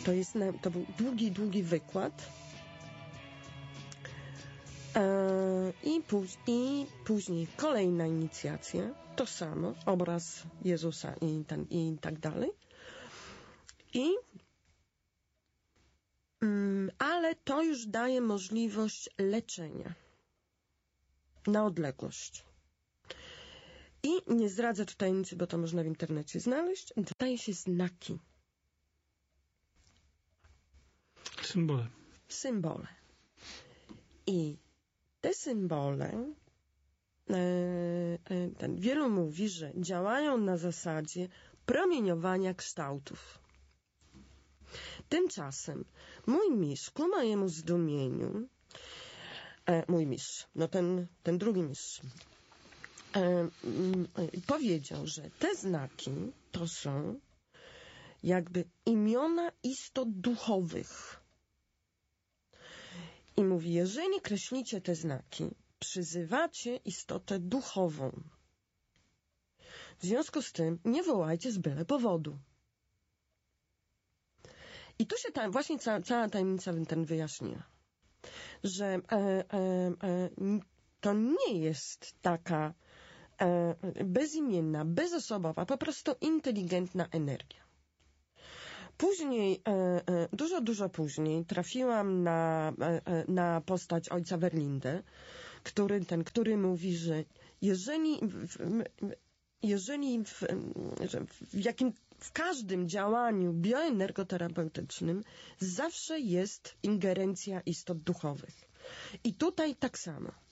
To był długi wykład. I później kolejna inicjacja, to samo, obraz Jezusa i tak dalej. Ale to już daje możliwość leczenia na odległość. I nie zdradzę tu tajemnicy, bo to można w internecie znaleźć, daje się znaki. Symbole. I te symbole, wielu mówi, że działają na zasadzie promieniowania kształtów. Tymczasem mój mistrz, ku mojemu zdumieniu, mój mistrz, no ten drugi mistrz, powiedział, że te znaki to są jakby imiona istot duchowych. I mówi, jeżeli kreślicie te znaki, przyzywacie istotę duchową. W związku z tym nie wołajcie z byle powodu. I tu się właśnie cała tajemnica ten wyjaśniła, że to nie jest taka bezimienna, bezosobowa, po prostu inteligentna energia. Później, dużo później trafiłam na postać ojca Werlinde, który mówi, że jeżeli w każdym działaniu bioenergoterapeutycznym zawsze jest ingerencja istot duchowych. I tutaj tak samo.